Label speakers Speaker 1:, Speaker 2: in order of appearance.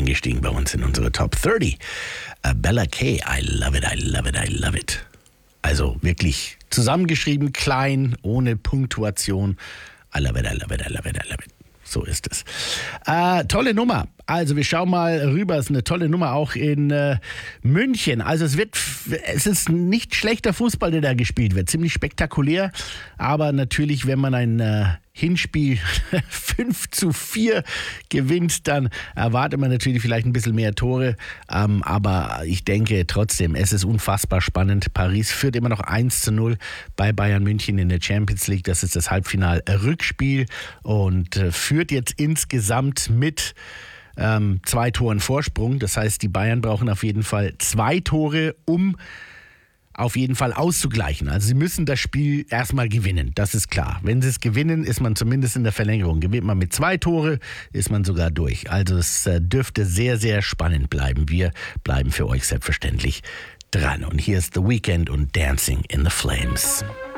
Speaker 1: eingestiegen bei uns in unsere Top 30. Bella K, I love it, I love it, I love it. Also wirklich zusammengeschrieben, klein, ohne Punktuation. I love it, I love it, I love it, I love it. So ist es. Tolle Nummer. Also wir schauen mal rüber. Es ist eine tolle Nummer auch in München. Also es ist nicht schlechter Fußball, der da gespielt wird. Ziemlich spektakulär. Aber natürlich, wenn man ein Hinspiel 5-4 gewinnt, dann erwartet man natürlich vielleicht ein bisschen mehr Tore. Aber ich denke trotzdem, es ist unfassbar spannend. Paris führt immer noch 1-0 bei Bayern München in der Champions League. Das ist das Halbfinal-Rückspiel und führt jetzt insgesamt mit 2 Toren Vorsprung. Das heißt, die Bayern brauchen auf jeden Fall 2 Tore, um auf jeden Fall auszugleichen. Also sie müssen das Spiel erstmal gewinnen, das ist klar. Wenn sie es gewinnen, ist man zumindest in der Verlängerung. Gewinnt man mit 2 Tore, ist man sogar durch. Also es dürfte sehr, sehr spannend bleiben. Wir bleiben für euch selbstverständlich dran. Und hier ist The Weeknd und Dancing in the Flames.